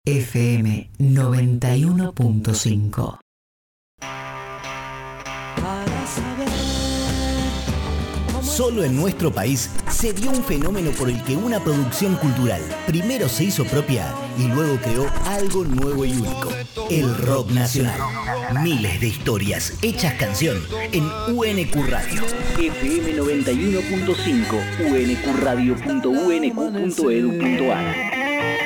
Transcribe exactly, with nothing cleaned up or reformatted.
F M noventa y uno punto cinco. Solo en nuestro país se dio un fenómeno por el que una producción cultural primero se hizo propia y luego creó algo nuevo y único: el rock nacional. Miles de historias hechas canción en U N Q Radio. F M noventa y uno punto cinco, u n q radio punto u n q punto e d u punto a r.